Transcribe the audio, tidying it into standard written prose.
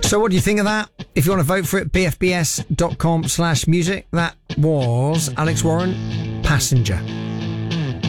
So what do you think of that? If you want to vote for it, bfbs.com/music. That was Alex Warren, Passenger.